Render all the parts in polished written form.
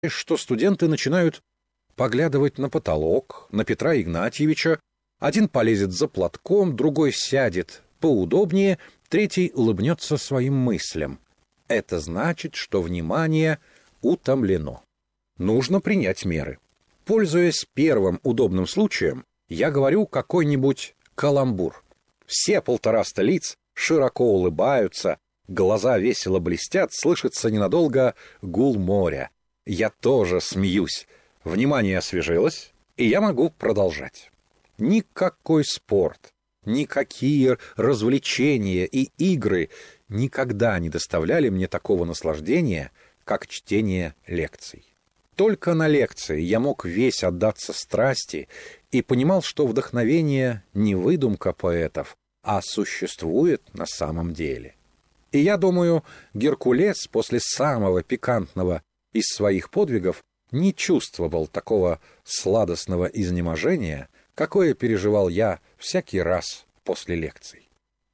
что студенты начинают поглядывать на потолок, на Петра Игнатьевича. Один полезет за платком, другой сядет поудобнее, третий улыбнется своим мыслям. Это значит, что внимание утомлено. Нужно принять меры. Пользуясь первым удобным случаем, я говорю какой-нибудь каламбур. Все 150 лиц широко улыбаются, глаза весело блестят, слышится ненадолго гул моря. Я тоже смеюсь. Внимание освежилось, и я могу продолжать. Никакой спорт, никакие развлечения и игры никогда не доставляли мне такого наслаждения, как чтение лекций. Только на лекции я мог весь отдаться страсти и понимал, что вдохновение не выдумка поэтов, а существует на самом деле. И я думаю, Геркулес после самого пикантного из своих подвигов не чувствовал такого сладостного изнеможения, какое переживал я всякий раз после лекций.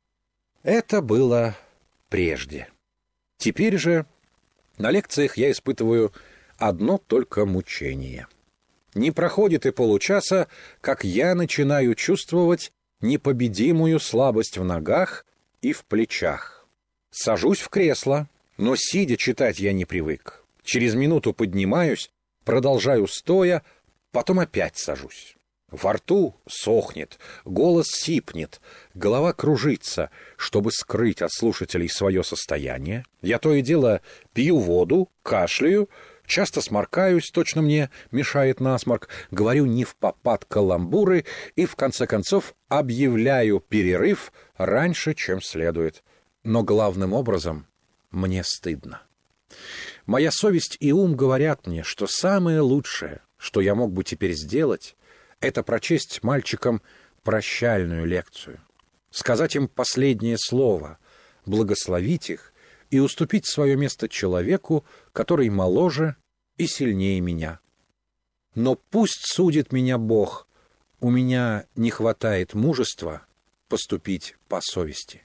Это было прежде. Теперь же на лекциях я испытываю одно только мучение. Не проходит и получаса, как я начинаю чувствовать непобедимую слабость в ногах и в плечах. Сажусь в кресло, но сидя читать я не привык. Через минуту поднимаюсь, продолжаю стоя, потом опять сажусь. Во рту сохнет, голос сипнет, голова кружится. Чтобы скрыть от слушателей свое состояние, я то и дело пью воду, кашляю, часто сморкаюсь, точно мне мешает насморк, говорю невпопад каламбуры и, в конце концов, объявляю перерыв раньше, чем следует. Но главным образом мне стыдно. Моя совесть и ум говорят мне, что самое лучшее, что я мог бы теперь сделать, это прочесть мальчикам прощальную лекцию, сказать им последнее слово, благословить их и уступить свое место человеку, который моложе и сильнее меня. Но пусть судит меня Бог, у меня не хватает мужества поступить по совести.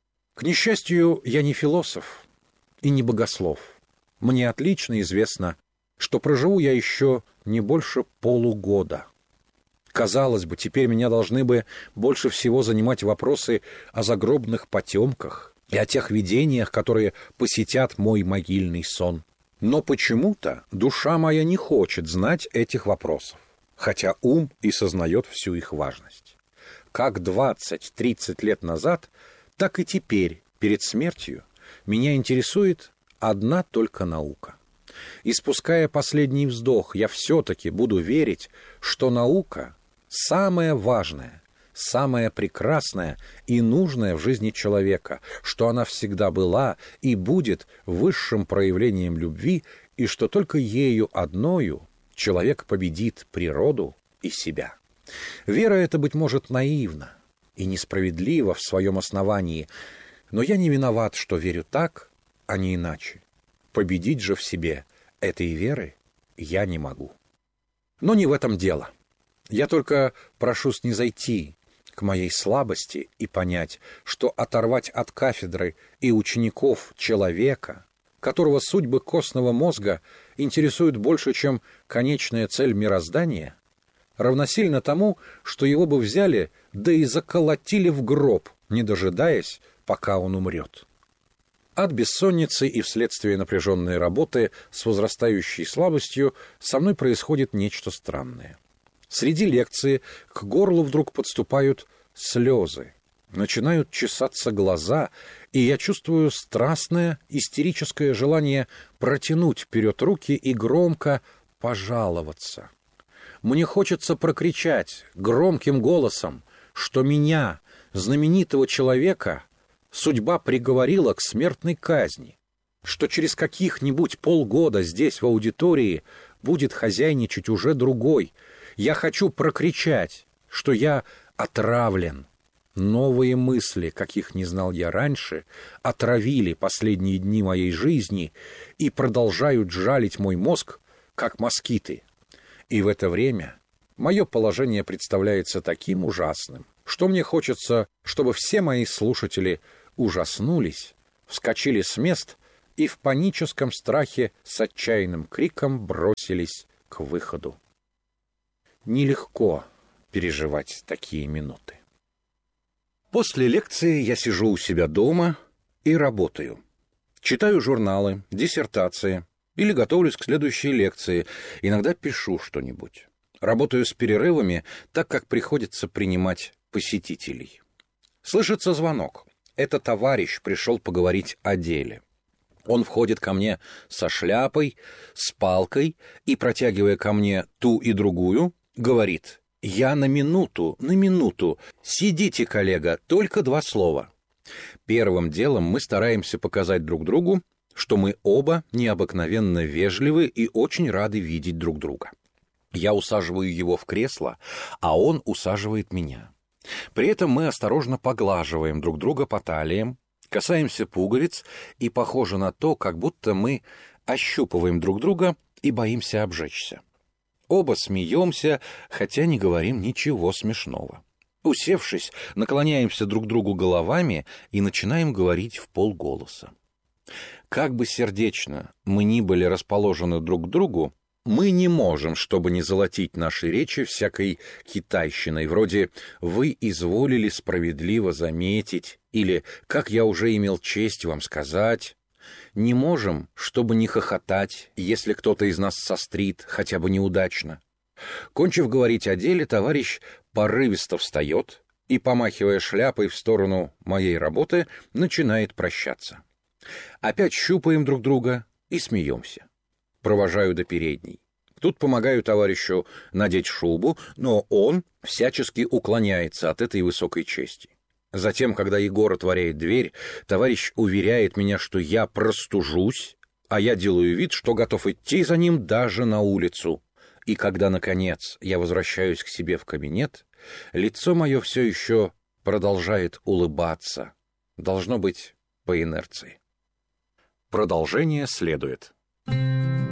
К несчастью, я не философ и не богослов. Мне отлично известно, что проживу я еще не больше полугода. Казалось бы, теперь меня должны бы больше всего занимать вопросы о загробных потемках и о тех видениях, которые посетят мой могильный сон. Но почему-то душа моя не хочет знать этих вопросов, хотя ум и сознает всю их важность. Как 20-30 лет назад, так и теперь, перед смертью, меня интересует одна только наука. Испуская последний вздох, я все-таки буду верить, что наука — самое важное, самое прекрасное и нужное в жизни человека, что она всегда была и будет высшим проявлением любви, и что только ею одною человек победит природу и себя. Вера эта, быть может, наивна и несправедлива в своем основании, но я не виноват, что верю так, а не иначе. Победить же в себе этой веры я не могу. Но не в этом дело. Я только прошу снизойти к моей слабости и понять, что оторвать от кафедры и учеников человека, которого судьбы костного мозга интересуют больше, чем конечная цель мироздания, равносильно тому, что его бы взяли, да и заколотили в гроб, не дожидаясь, пока он умрет. От бессонницы и вследствие напряженной работы с возрастающей слабостью со мной происходит нечто странное. Среди лекции к горлу вдруг подступают слезы, начинают чесаться глаза, и я чувствую страстное, истерическое желание протянуть вперед руки и громко пожаловаться. Мне хочется прокричать громким голосом, что меня, знаменитого человека, судьба приговорила к смертной казни, что через каких-нибудь полгода здесь, в аудитории, будет хозяйничать уже другой. Я хочу прокричать, что я отравлен. Новые мысли, каких не знал я раньше, отравили последние дни моей жизни и продолжают жалить мой мозг, как москиты. И в это время мое положение представляется таким ужасным, что мне хочется, чтобы все мои слушатели ужаснулись, вскочили с мест и в паническом страхе с отчаянным криком бросились к выходу. Нелегко переживать такие минуты. После лекции я сижу у себя дома и работаю. Читаю журналы, диссертации или готовлюсь к следующей лекции, иногда пишу что-нибудь. Работаю с перерывами, так как приходится принимать посетителей. Слышится звонок. Это товарищ пришел поговорить о деле. Он входит ко мне со шляпой, с палкой и, протягивая ко мне ту и другую, говорит: «Я на минуту, сидите, коллега, только 2 слова». Первым делом мы стараемся показать друг другу, что мы оба необыкновенно вежливы и очень рады видеть друг друга. Я усаживаю его в кресло, а он усаживает меня. При этом мы осторожно поглаживаем друг друга по талиям, касаемся пуговиц, и похоже на то, как будто мы ощупываем друг друга и боимся обжечься. Оба смеемся, хотя не говорим ничего смешного. Усевшись, наклоняемся друг к другу головами и начинаем говорить вполголоса. Как бы сердечно мы ни были расположены друг к другу, мы не можем, чтобы не золотить наши речи всякой китайщиной, вроде «вы изволили справедливо заметить» или «как я уже имел честь вам сказать». Не можем, чтобы не хохотать, если кто-то из нас сострит, хотя бы неудачно. Кончив говорить о деле, товарищ порывисто встает и, помахивая шляпой в сторону моей работы, начинает прощаться. Опять щупаем друг друга и смеемся. Провожаю до передней. Тут помогаю товарищу надеть шубу, но он всячески уклоняется от этой высокой чести. Затем, когда Егор отворяет дверь, товарищ уверяет меня, что я простужусь, а я делаю вид, что готов идти за ним даже на улицу. И когда, наконец, я возвращаюсь к себе в кабинет, лицо мое все еще продолжает улыбаться. Должно быть, по инерции. Продолжение следует.